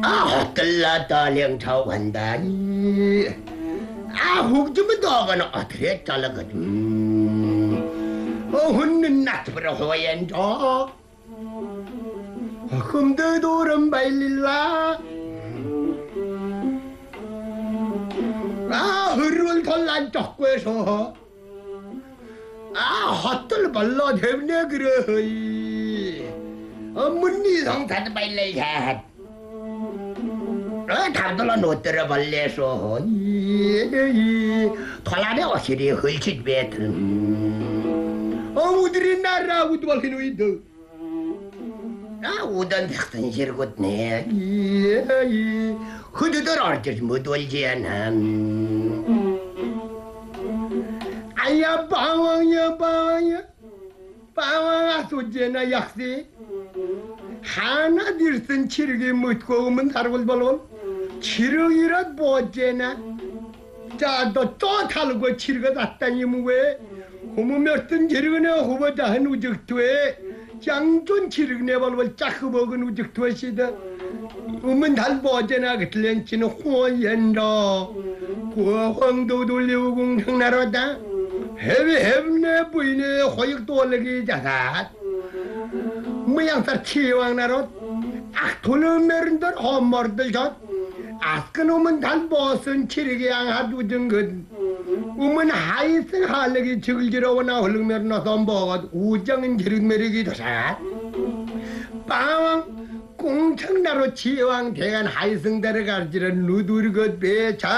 헛들라 딸랭차 간다니. 훅주면 너가는 어떻게 잘라거든. 혼는 낫버려 호연죠. 흠드도름 발릴라. 흐를 덜난 쪽구에서 헛들 발라 대ብ네 그래. 문니 성사도 발레야. 담들라 놓들어 발레서 털안에 어시리 흘칫 배튼 어무들이 나라고 도발해노 있도 우던 백선 실굿네 흐드들 어쩔 못 올지 않아. 아야 방황이야 방황이야 방황아 소제나 약세 하나 들쓴 치르기 묻고 오면 다르고 벌론 치르기라 뭐제나 자너 또 다르고 치르가 났다니 뭐왜 호모 몇든 치르그네 호보다 한 우적투에 장존 치르그네 벌벌 짝그 먹은 우적투에시다 오면 달 뭐제나 그틀렌치는 호연다 그 황도 돌리고 공청나로다 해외 부인의 호역도 올리기 자사 모양사 치왕나로 돌려메른들 험머들 젖 아스크놈은 단 버슨 치르게 양하 두정근 우문 하이승 할래기 즐기러오나 흘릉메르 너서 먹어 우정은 지르메르기 도사 빵왕 공청나로 치왕 대간 하이승 데려가지는 누두르것 배차